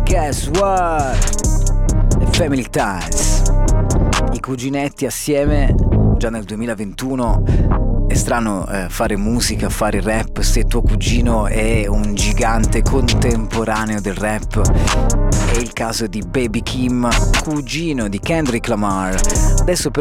Guess what? The Family Ties. I cuginetti assieme già nel 2021. È strano fare musica, fare rap se tuo cugino è un gigante contemporaneo del rap. È il caso di Baby Kim, cugino di Kendrick Lamar. Adesso però